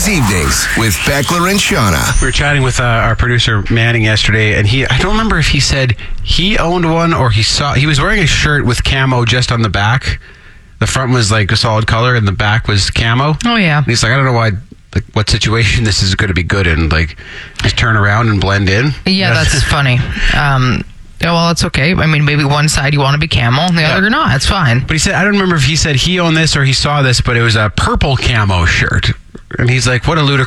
evenings with Beckler and Shauna. We were chatting with our producer Manning yesterday, and I don't remember if he said he owned one or he was wearing a shirt with camo just on the back. The front was like a solid color and the back was camo. Oh, yeah. And he's like, I don't know why, like, what situation this is going to be good in. Like, just turn around and blend in. Yeah, that's funny. Yeah, well, it's okay. I mean, maybe one side you want to be camel and the other you're not. It's fine. But he said, I don't remember if he said he owned this or he saw this, but it was a purple camo shirt. And he's like, what a ludicrous